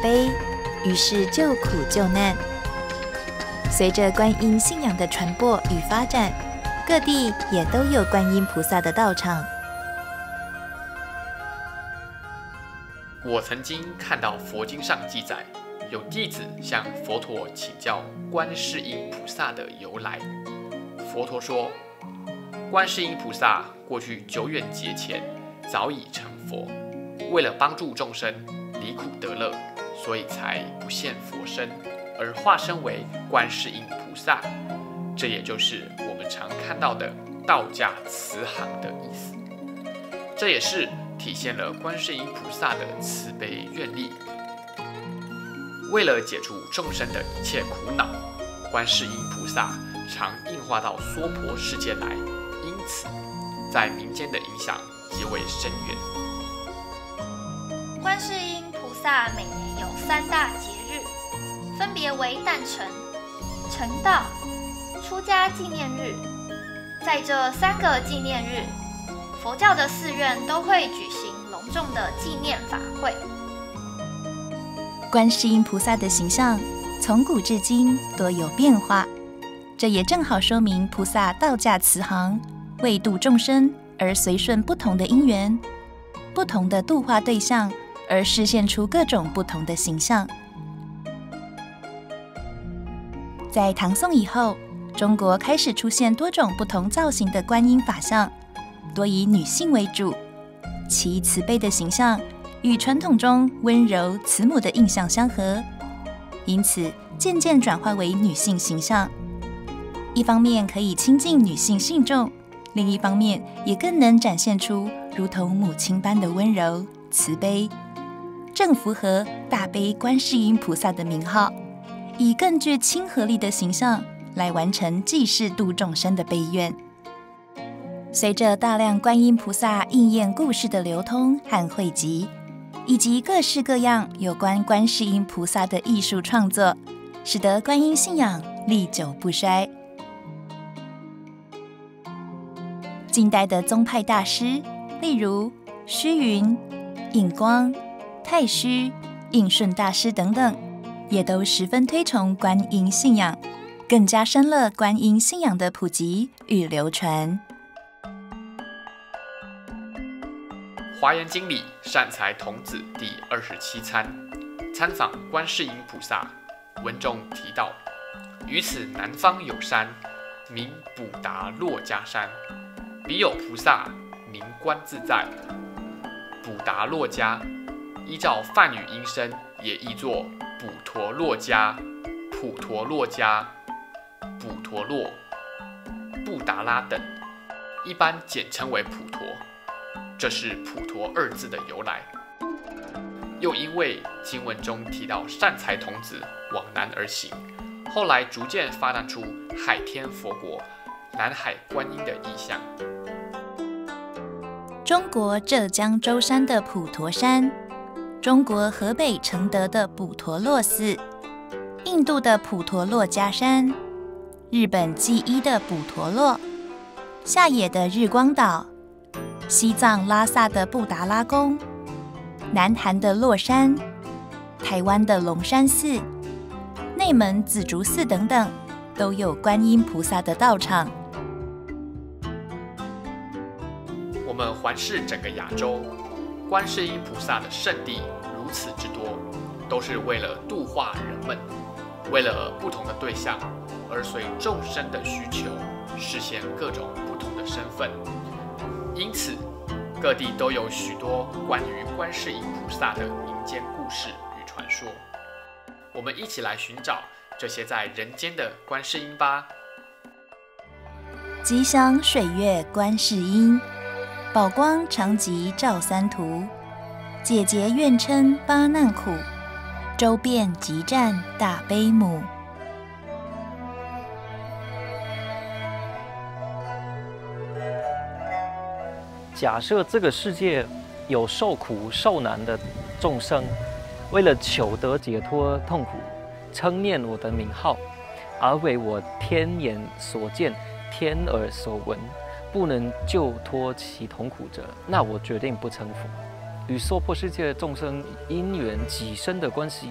悲，于是救苦救难。随着观音信仰的传播与发展，各地也都有观音菩萨的道场。 我曾经看到佛经上记载，有弟子向佛陀请教观世音菩萨的由来。佛陀说，观世音菩萨过去久远劫前早已成佛，为了帮助众生离苦得乐，所以才不现佛身，而化身为观世音菩萨。这也就是我们常看到的道驾慈航的意思。这也是体现了观世音菩萨的慈悲愿力。为了解除众生的一切苦恼，观世音菩萨常应化到娑婆世界来，因此在民间的影响极为深远。 观世音菩萨每年有3大节日，分别为诞辰、成道、出家纪念日。在这3个纪念日，佛教的寺院都会举行隆重的纪念法会。 观世音菩萨的形象从古至今多有变化，这也正好说明菩萨道驾慈航，为度众生而随顺不同的因缘、不同的度化对象，而示现出各种不同的形象。在唐宋以后，中国开始出现多种不同造型的观音法像，多以女性为主，其慈悲的形象与传统中温柔慈母的印象相合，因此渐渐转化为女性形象。一方面可以亲近女性信众，另一方面也更能展现出如同母亲般的温柔慈悲，正符合大悲观世音菩萨的名号，以更具亲和力的形象来完成济世度众生的悲愿。随着大量观音菩萨应验故事的流通和汇集，以及各式各样有关观世音菩萨的艺术创作，使得观音信仰历久不衰。近代的宗派大师，例如虚云、印光、太虚、印顺大师等等，也都十分推崇观音信仰，更加深了观音信仰的普及与流传。 华严经里善财童子第27参参访观世音菩萨，文中提到，于此南方有山，名补达洛迦山，彼有菩萨名观自在。补达洛迦依照梵语音声也译作补陀洛迦、普陀洛迦、补陀洛、布达拉等，一般简称为普陀。这是普陀2字的由来。又因为经文中提到善财童子往南而行，后来逐渐发展出海天佛国、南海观音的意象。 中国浙江舟山的普陀山，中国河北承德的补陀洛寺，印度的普陀洛迦山，日本纪伊的补陀洛，下野的日光岛，西藏拉萨的布达拉宫，南韩的洛山，台湾的龙山寺，内蒙紫竹寺等等，都有观音菩萨的道场。 我们环视整个亚洲，观世音菩萨的圣地如此之多，都是为了度化人们，为了不同的对象，而随众生的需求，实现各种不同的身份。因此，各地都有许多关于观世音菩萨的民间故事与传说。我们一起来寻找这些在人间的观世音吧。 吉祥水月观世音，宝光常吉照三途，解结愿嗔八难苦，周遍集战大悲母。 假设这个世界有受苦受难的众生，为了求得解脱痛苦，称念我的名号，而为我天眼所见、天耳所闻，不能救脱其痛苦者，那我决定不成佛。与娑婆世界的众生因缘己身的关系